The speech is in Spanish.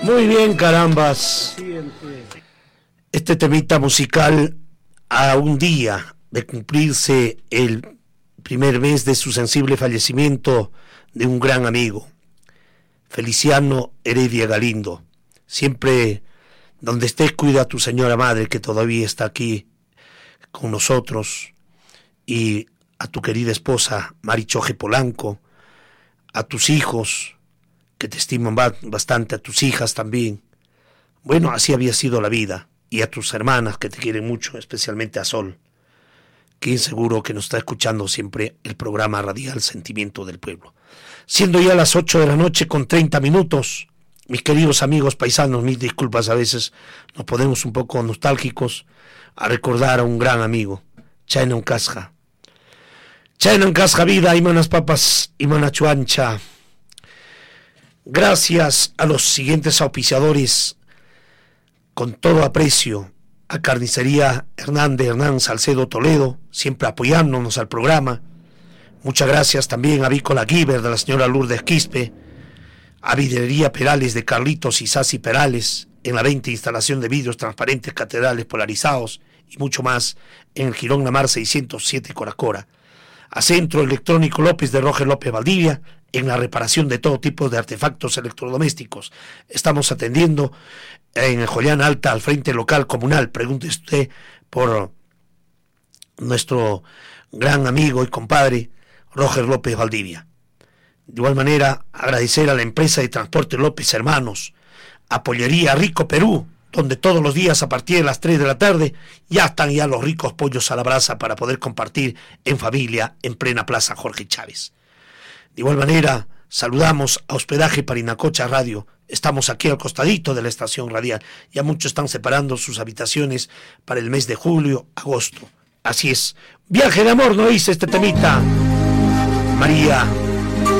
Muy bien, carambas. Este temita musical a un día de cumplirse el primer mes de su sensible fallecimiento de un gran amigo, Feliciano Heredia Galindo. Siempre donde estés, cuida a tu señora madre, que todavía está aquí con nosotros, y a tu querida esposa Marichoje Polanco, a tus hijos que te estiman bastante, a tus hijas también. Bueno, así había sido la vida, y a tus hermanas que te quieren mucho, especialmente a Sol, quien seguro que nos está escuchando siempre el programa radial Sentimiento del Pueblo. Siendo ya las 8 de la noche con 30 minutos, mis queridos amigos paisanos, mis disculpas, a veces nos ponemos un poco nostálgicos a recordar a un gran amigo, Chaynan Casja. Chaynan Casja vida, Imanas Papas, Imana Chuancha. Gracias a los siguientes auspiciadores, con todo aprecio, a Carnicería Hernán Salcedo Toledo, siempre apoyándonos al programa. Muchas gracias también a Vícola Giver de la señora Lourdes Quispe, a Vidrería Perales de Carlitos y Sasi Perales, en la 20 instalación de vidrios transparentes, catedrales polarizados y mucho más, en el Girón Lamar 607 Coracora. A Centro Electrónico López de Roger López Valdivia, en la reparación de todo tipo de artefactos electrodomésticos. Estamos atendiendo en el Joyán Alta, al frente local comunal. Pregunte usted por nuestro gran amigo y compadre Roger López Valdivia. De igual manera, agradecer a la empresa de transporte López Hermanos, a Pollería Rico Perú, donde todos los días a partir de las 3 de la tarde ya están ya los ricos pollos a la brasa para poder compartir en familia en plena Plaza Jorge Chávez. De igual manera, saludamos a Hospedaje Parinacocha Radio. Estamos aquí al costadito de la estación radial. Ya muchos están separando sus habitaciones para el mes de julio, agosto. Así es. Viaje de amor, ¿no hice este temita? María